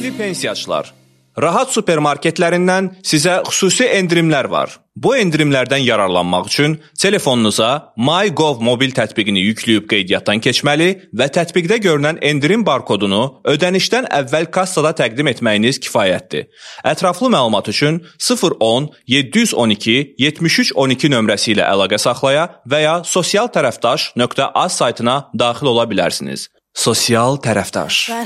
Hörmətli pensiyaçılar, Rahat supermarketlərindən sizə xüsusi endirimlər var. Bu endirimlərdən yararlanmaq üçün telefonunuza MyGov mobil tətbiqini yükləyib qeydiyyatdan keçməli və tətbiqdə görünən endirim barkodunu ödənişdən əvvəl kassada təqdim etməyiniz kifayətdir. Ətraflı məlumat üçün 010 712 73 12 nömrəsi ilə əlaqə saxlaya və ya sosialtərəfdaş.az saytına daxil ola bilərsiniz. Sosial tərəfdaş.